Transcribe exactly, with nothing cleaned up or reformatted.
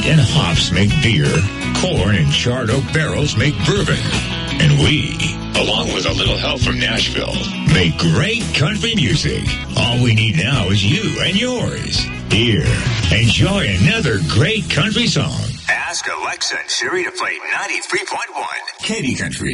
wheat and hops make beer, corn and charred oak barrels make bourbon. And we, along with a little help from Nashville, make great country music. All we need now is you and yours. Here, enjoy another great country song. Ask Alexa and Siri to play ninety-three point one Katy Country.